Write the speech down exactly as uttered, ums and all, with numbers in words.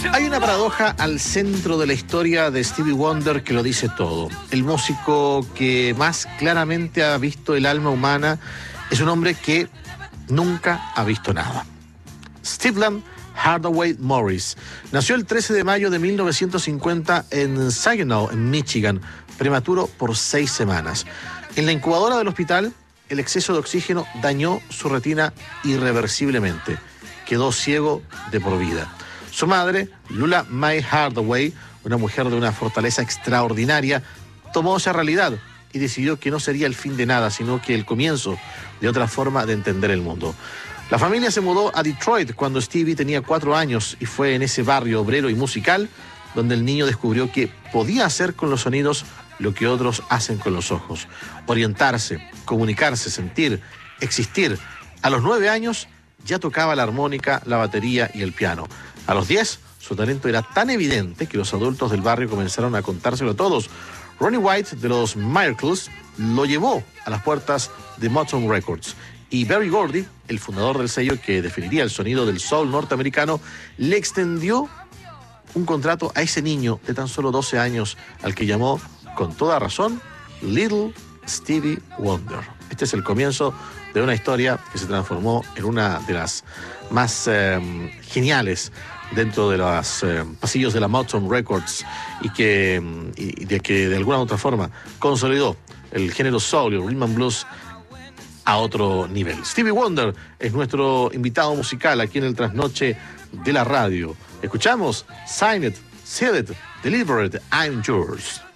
Hay una paradoja al centro de la historia de Stevie Wonder que lo dice todo. El músico que más claramente ha visto el alma humana es un hombre que nunca ha visto nada. Stephen Hardaway Morris nació el trece de mayo de mil novecientos cincuenta en Saginaw, en Michigan, prematuro por seis semanas. En la incubadora del hospital, el exceso de oxígeno dañó su retina irreversiblemente. Quedó ciego de por vida. Su madre, Lula Mae Hardaway, una mujer de una fortaleza extraordinaria, tomó esa realidad y decidió que no sería el fin de nada, sino que el comienzo de otra forma de entender el mundo. La familia se mudó a Detroit cuando Stevie tenía cuatro años y fue en ese barrio obrero y musical donde el niño descubrió que podía hacer con los sonidos lo que otros hacen con los ojos. Orientarse, comunicarse, sentir, existir. A los nueve años ya tocaba la armónica, la batería y el piano. A los diez, su talento era tan evidente que los adultos del barrio comenzaron a contárselo a todos. Ronnie White, de los Miracles, lo llevó a las puertas de Motown Records. Y Berry Gordy, el fundador del sello que definiría el sonido del soul norteamericano, le extendió un contrato a ese niño de tan solo doce años, al que llamó, con toda razón, Little Stevie Wonder. Este es el comienzo de una historia que se transformó en una de las más eh, geniales dentro de los eh, pasillos de la Motown Records y que, y de que de alguna u otra forma consolidó el género soul y el rhythm and blues a otro nivel. Stevie Wonder es nuestro invitado musical aquí en el Trasnoche de la radio. Escuchamos Sign It, Seal It, Deliver It, I'm Yours.